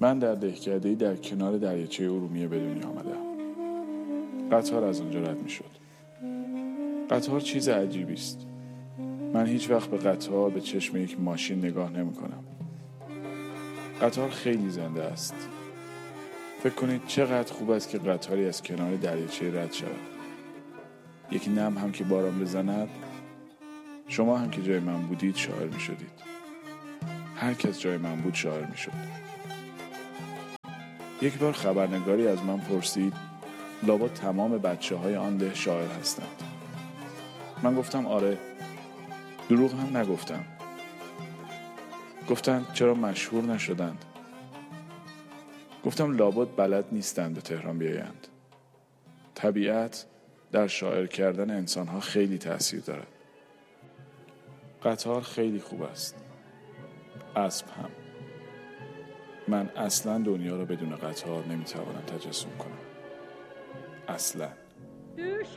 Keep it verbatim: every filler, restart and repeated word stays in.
من در دهکده‌ای در کنار دریاچه ارومیه به دنیا آمدم. قطار از اونجا رد می شد. قطار چیز عجیبی است. من هیچ وقت به قطار به چشم یک ماشین نگاه نمی کنم. قطار خیلی زنده است. فکر کنید چقدر خوب است که قطاری از کنار دریاچه رد شود. یک نم هم که باران بزند، شما هم که جای من بودید شاعر می شدید. هر کس جای من بود شاعر می شد. یک بار خبرنگاری از من پرسید لابد تمام بچه های آن ده شاعر هستند. من گفتم آره. دروغ هم نگفتم. گفتند چرا مشهور نشدند؟ گفتم لابد بلد نیستند به تهران بیایند. طبیعت در شاعر کردن انسانها خیلی تأثیر دارد. قطار خیلی خوب است. اسب هم. من اصلا دنیا را بدون قطار نمیتوانم تجسم کنم. اصلا.